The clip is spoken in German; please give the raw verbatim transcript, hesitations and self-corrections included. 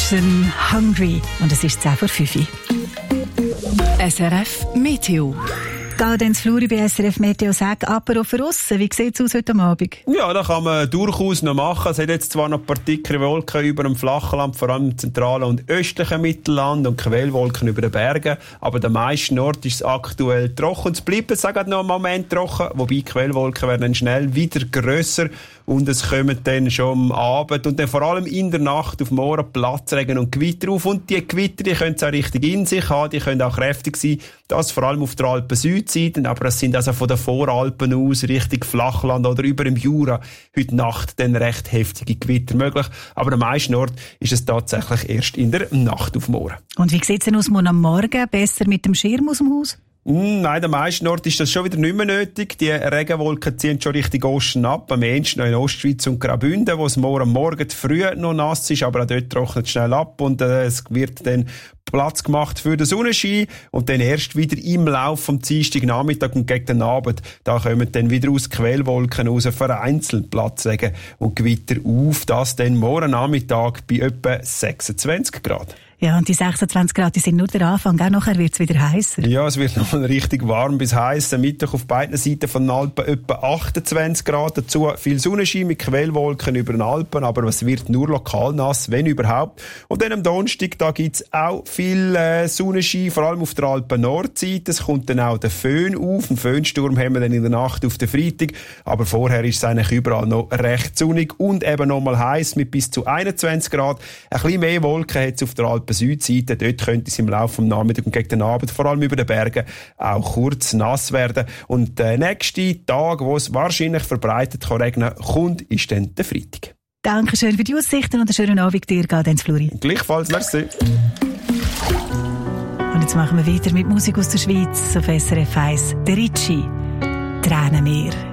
Generation Hungry. Und es ist zehn vor fünf. S R F Meteo. Gaudenz Fluri bei S R F Meteo sagt, aber auch für uns, wie sieht es aus heute Abend? Ja, das kann man durchaus noch machen. Es hat jetzt zwar noch ein paar dickere Wolken über dem Flachland, vor allem im zentralen und östlichen Mittelland und Quellwolken über den Bergen, aber der meisten Ort ist es aktuell trocken. Es bleibt jetzt auch noch einen Moment trocken, wobei Quellwolken werden dann schnell wieder grösser und es kommen dann schon am Abend und dann vor allem in der Nacht auf morgen Platzregen und Gewitter auf. Und die Gewitter, die können es auch richtig in sich haben, die können auch kräftig sein. Das vor allem auf der Alpen-Südseite, aber es sind also von den Voralpen aus Richtung Flachland oder über dem Jura heute Nacht dann recht heftige Gewitter möglich. Aber am meisten Ort ist es tatsächlich erst in der Nacht auf morgen. Und wie sieht es denn aus am Morgen? Besser mit dem Schirm aus dem Haus? Nein, am meisten Ort ist das schon wieder nicht mehr nötig. Die Regenwolken ziehen schon Richtung Osten ab. Am ehesten noch in Ostschweiz und Graubünden, wo es morgen Morgen früh noch nass ist, aber auch dort trocknet es schnell ab und äh, es wird dann Platz gemacht für den Sonnenschein und dann erst wieder im Laufe vom Dienstagnachmittag und gegen den Abend, da kommen dann wieder aus Quellwolken raus vereinzelt Platzregen und Gewitter auf, das dann morgen Nachmittag bei etwa sechsundzwanzig Grad. Ja, und die sechsundzwanzig Grad, die sind nur der Anfang, auch nachher wird es wieder heißer. Ja, es wird noch mal richtig warm bis heiß. Am Mittag auf beiden Seiten von den Alpen etwa achtundzwanzig Grad. Dazu viel Sonnenschein mit Quellwolken über den Alpen, aber es wird nur lokal nass, wenn überhaupt. Und dann am Donnerstag, da gibt's auch viel äh, Sonnenschein, vor allem auf der Alpen-Nordseite. Es kommt dann auch der Föhn auf. Einen Föhnsturm haben wir dann in der Nacht auf den Freitag. Aber vorher ist es eigentlich überall noch recht sonnig und eben noch mal heiß mit bis zu einundzwanzig Grad. Ein bisschen mehr Wolken hat es auf der Alpen Südseite, dort könnte es im Laufe des Nachmittags und gegen den Abend, vor allem über den Bergen, auch kurz nass werden. Und der nächste Tag, wo es wahrscheinlich verbreitet kann regnen kommt, ist dann der Freitag. Dankeschön für die Aussichten und einen schönen Abend dir, Gaudenz Fluri. Gleichfalls, merci. Und jetzt machen wir weiter mit Musik aus der Schweiz auf S R F eins. Der Ricci, Tränenmeer.